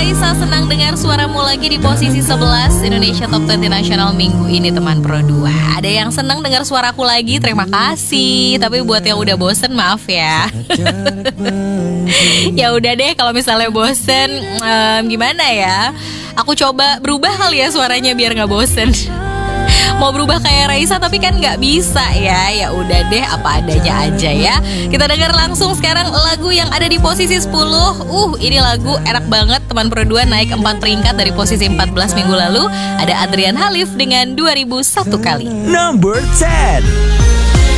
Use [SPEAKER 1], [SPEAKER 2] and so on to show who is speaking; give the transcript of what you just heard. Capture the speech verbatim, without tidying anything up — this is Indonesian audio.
[SPEAKER 1] Raisa, senang dengar suaramu lagi di posisi sebelas Indonesia Top dua puluh Nasional minggu ini teman Pro dua. Ada yang senang dengar suaraku lagi, terima kasih. Tapi buat yang udah bosen maaf ya. Ya udah deh, kalau misalnya bosen um, gimana ya? Aku coba berubah kali ya suaranya biar gak bosen. Mau berubah kayak Raisa tapi kan nggak bisa ya. Ya udah deh, apa adanya aja ya. Kita dengar langsung sekarang lagu yang ada di posisi sepuluh. Uh, ini lagu enak banget teman Pro dua, naik empat peringkat dari posisi empat belas minggu lalu. Ada Adrian Halif dengan dua ribu satu kali.
[SPEAKER 2] Number ten.